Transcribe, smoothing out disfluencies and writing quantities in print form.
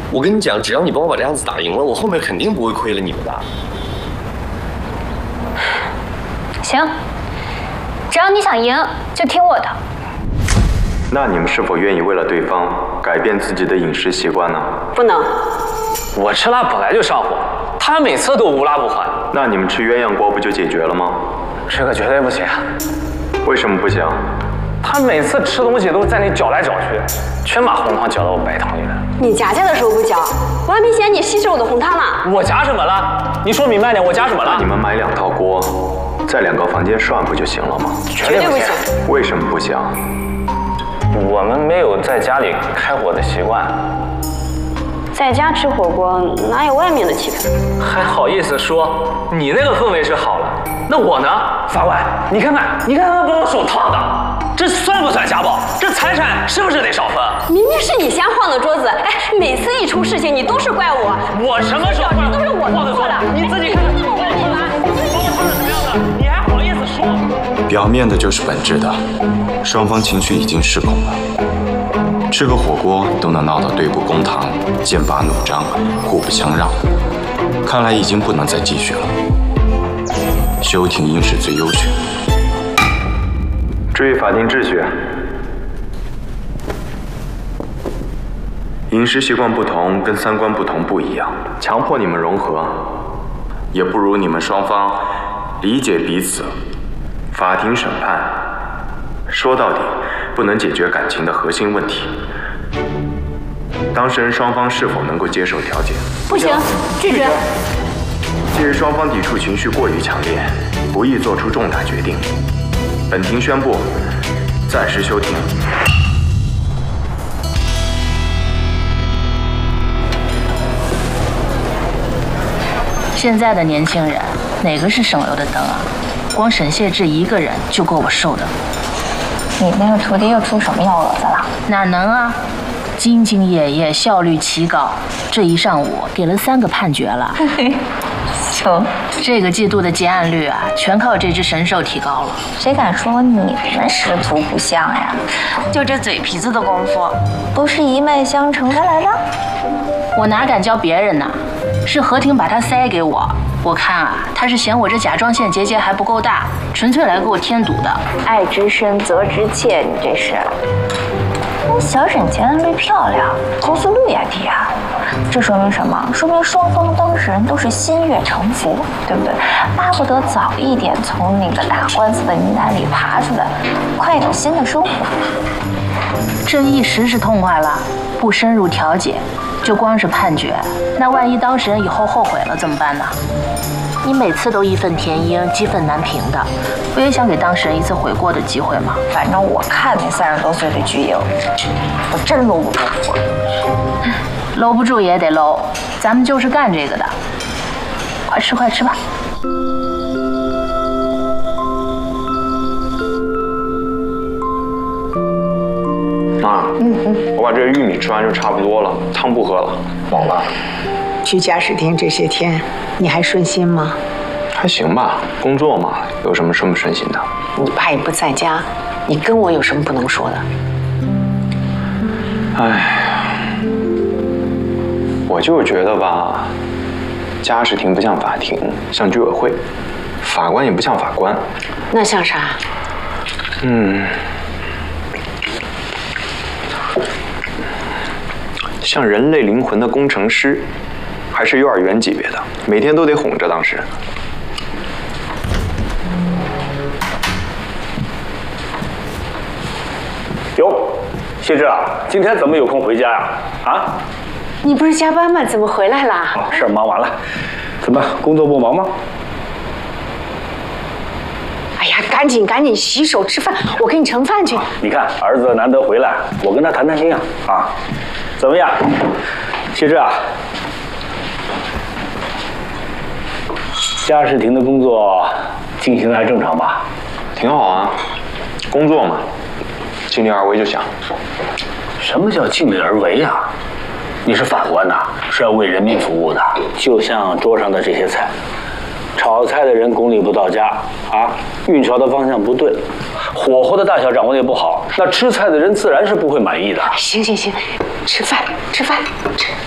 我跟你讲，只要你帮我把这案子打赢了，我后面肯定不会亏了你们的。 行，只要你想赢，就听我的。 那你们是否愿意为了对方改变自己的饮食习惯呢？ 不能。 我吃辣本来就上火，他每次都无辣不欢。 那你们吃鸳鸯锅不就解决了吗？ 这个绝对不行。 为什么不行？ 他每次吃东西都在那搅来搅去，全把红汤搅到我白汤里了。 你夹的时候不搅，我还没嫌你稀释我的红汤呢。 我夹什么了？你说明白点，我夹什么了？ 那你们买2套锅，在2个房间涮不就行了吗？ 绝对不行。 为什么不行？ 我们没有在家里开火的习惯。 在家吃火锅哪有外面的气氛？ 还好意思说？你那个氛围是好了，那我呢？法官，你看看他把我手烫的，这算不算家暴？这财产是不是得少分？ 明明是你先晃的桌子，哎，每次一出事情你都是怪我。 我什么时候都是我的错的？ 你自己看看，你把我烫成什么样的？你还好意思说？ 表面的就是本质的，双方情绪已经失控了。吃个火锅都能闹到对簿公堂、剑拔弩张、互不相让，看来已经不能再继续了。休庭应是最优选。注意法定秩序。饮食习惯不同跟3观不同不一样，强迫你们融合，也不如你们双方理解彼此。法庭审判，说到底不能解决感情的核心问题。当事人双方是否能够接受调解？ 不行，拒绝。 基于双方抵触情绪过于强烈，不易做出重大决定，本庭宣布暂时休庭。 现在的年轻人哪个是省油的灯啊？光沈谢志一个人就够我受的。 你那个徒弟又出什么幺蛾子了？ 哪能啊！兢兢业业，效率奇高，这一上午给了3个判决了。 行， 这个季度的结案率啊，全靠这只神兽提高了。 谁敢说你们师徒不像呀？就这嘴皮子的功夫，不是一脉相承的来的？ 我哪敢教别人呢？是何婷把他塞给我。我看啊，他是嫌我这甲状腺结节还不够大，纯粹来给我添堵的。 爱之深，责之切，你这是。小沈结案率漂亮，投诉率也低啊，这说明什么？说明双方当事人都是心悦诚服，对不对？巴不得早一点从那个打官司的泥潭里爬出来，快有新的收获。 这一时是痛快了，不深入调解，就光是判决，那万一当事人以后后悔了怎么办呢？你每次都义愤填膺、激愤难平的，不也想给当事人一次悔过的机会吗？ 反正我看那30多岁的巨婴，我真搂不住火。 搂不住也得搂，咱们就是干这个的。快吃快吃吧。 妈，我把这个玉米吃完就差不多了，汤不喝了，饱了。 去家事厅这些天，你还顺心吗？ 还行吧，工作嘛，有什么顺不顺心的？ 你爸也不在家，你跟我有什么不能说的？ 哎，我就是觉得吧，家事庭不像法庭，像居委会；法官也不像法官。 那像啥？ 像人类灵魂的工程师，还是幼儿园级别的，每天都得哄着当事人。 哟，谢志啊，今天怎么有空回家呀？啊？ 你不是加班吗？怎么回来啦？ 事儿忙完了，怎么工作不忙吗？ 哎呀，赶紧洗手吃饭，我给你盛饭去。 你看儿子难得回来，我跟他谈谈心啊。啊，怎么样，谢志啊？家事庭的工作进行的还正常吧？ 挺好啊，工作嘛，尽力而为就行。 什么叫尽力而为呀？你是法官呐，是要为人民服务的。就像桌上的这些菜，炒菜的人功力不到家啊，熨炒的方向不对，火候的大小掌握的也不好，那吃菜的人自然是不会满意的。 行，吃饭。